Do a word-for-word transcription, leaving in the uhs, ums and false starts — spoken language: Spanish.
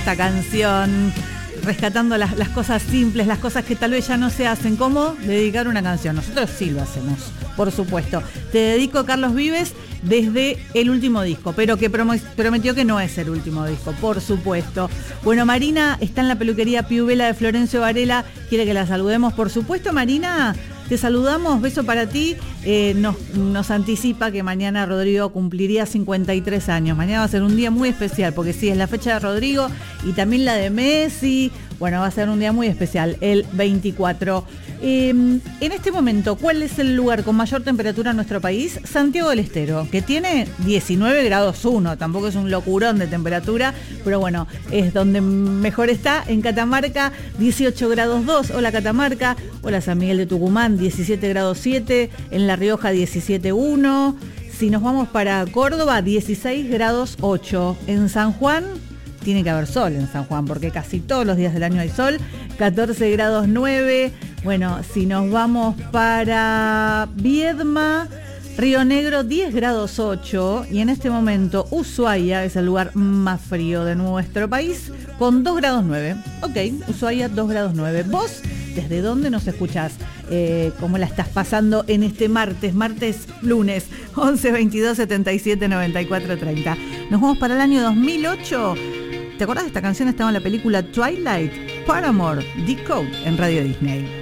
Esta canción, rescatando las, las cosas simples, las cosas que tal vez ya no se hacen, como dedicar una canción. Nosotros sí lo hacemos, por supuesto. Te dedico, Carlos Vives, desde el último disco, pero que prometió que no es el último disco, por supuesto. Bueno, Marina está en la peluquería Piuvela de Florencio Varela, quiere que la saludemos, por supuesto. Marina, te saludamos, beso para ti. Eh, nos, nos anticipa que mañana Rodrigo cumpliría cincuenta y tres años. Mañana va a ser un día muy especial, porque sí, es la fecha de Rodrigo y también la de Messi. Bueno, va a ser un día muy especial, el veinticuatro. Eh, en este momento, ¿cuál es el lugar con mayor temperatura en nuestro país? Santiago del Estero, que tiene diecinueve grados uno, tampoco es un locurón de temperatura, pero bueno, es donde mejor está. En Catamarca, dieciocho grados dos. Hola Catamarca. Hola San Miguel de Tucumán, diecisiete grados siete. En La Rioja, diecisiete uno. Si nos vamos para Córdoba, dieciséis grados ocho. En San Juan, tiene que haber sol en San Juan, porque casi todos los días del año hay sol, catorce grados nueve. Bueno, si nos vamos para Viedma, Río Negro, diez grados ocho. Y en este momento Ushuaia es el lugar más frío de nuestro país, con dos grados nueve. Ok, Ushuaia, dos grados nueve. ¿Vos desde dónde nos escuchás? Eh, ¿Cómo la estás pasando en este martes, martes, lunes, once, veintidós, setenta y siete, noventa y cuatro, treinta? Nos vamos para el año dos mil ocho. ¿Te acordás de esta canción? Estaba en la película Twilight. Paramore, Decode, en Radio Disney.